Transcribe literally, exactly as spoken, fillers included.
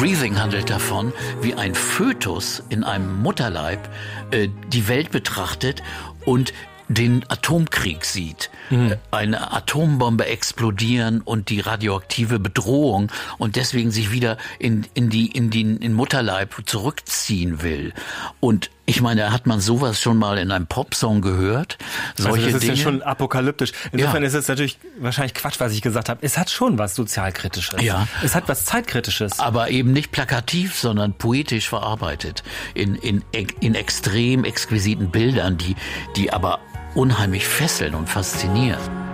Breathing handelt davon, wie ein Fötus in einem Mutterleib äh, die Welt betrachtet und den Atomkrieg sieht, mhm. eine Atombombe explodieren und die radioaktive Bedrohung und deswegen sich wieder in, in die, in den, in Mutterleib zurückziehen will. Und ich meine, hat man sowas schon mal in einem Popsong gehört? Solche also das ist Dinge? ja schon apokalyptisch. Insofern ja. ist es natürlich wahrscheinlich Quatsch, was ich gesagt habe. Es hat schon was Sozialkritisches. Ja. Es hat was Zeitkritisches. Aber eben nicht plakativ, sondern poetisch verarbeitet. In, in, in extrem exquisiten Bildern, die, die aber unheimlich fesseln und faszinieren.